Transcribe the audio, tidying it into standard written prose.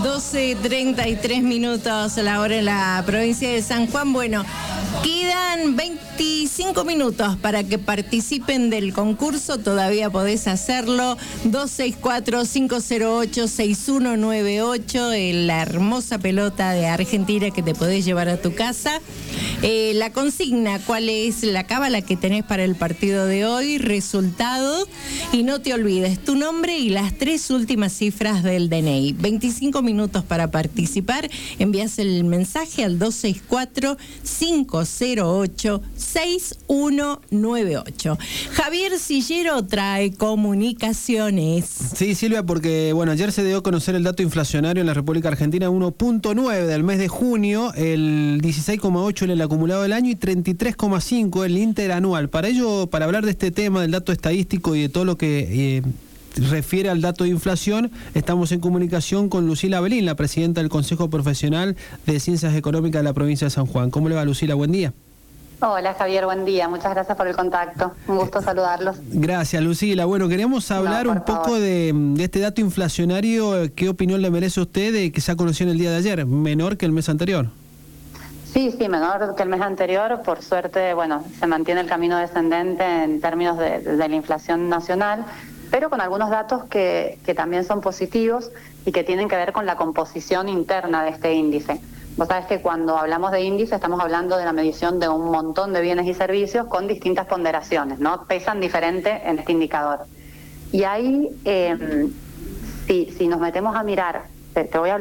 12:33 a la hora en la provincia de San Juan. Bueno, quedan 25 minutos para que participen del concurso. Todavía podés hacerlo. 264-508-6198. La hermosa pelota de Argentina que te podés llevar a tu casa. La consigna, ¿cuál es la cábala que tenés para el partido de hoy? Resultado. Y no te olvides tu nombre y las 3 últimas cifras del DNI. 25 minutos para participar. Envías el mensaje al 264-508-6198. Javier Sillero trae comunicaciones. Sí, Silvia, porque bueno, ayer se dio a conocer el dato inflacionario en la República Argentina, 1.9 del mes de junio, el 16,8 en el acumulado del año y 33,5 el interanual. Para ello, para hablar de este tema, del dato estadístico y de todo lo que refiere al dato de inflación, estamos en comunicación con Lucila Avelín, la presidenta del Consejo Profesional de Ciencias Económicas de la provincia de San Juan. ¿Cómo le va, Lucila? Buen día. Hola, Javier, buen día. Muchas gracias por el contacto. Un gusto saludarlos. Gracias, Lucila. Bueno, queríamos hablar un poco de este dato inflacionario. ¿Qué opinión le merece a usted de que se ha conocido en el día de ayer? ¿Menor que el mes anterior? Sí, menor que el mes anterior. Por suerte, bueno, se mantiene el camino descendente en términos de la inflación nacional, pero con algunos datos que también son positivos y que tienen que ver con la composición interna de este índice. Vos sabés que cuando hablamos de índice estamos hablando de la medición de un montón de bienes y servicios con distintas ponderaciones, ¿no? Pesan diferente en este indicador. Y ahí, si nos metemos a mirar, te voy a hablar